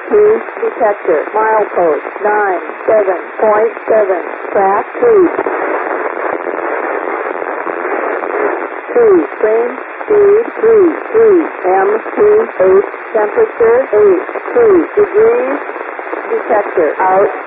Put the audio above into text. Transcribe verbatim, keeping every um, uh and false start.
two detector. Milepost nine seven point seven. Track two. two. Train speed three three. M two eight. Temperature eight two degrees. Detector out.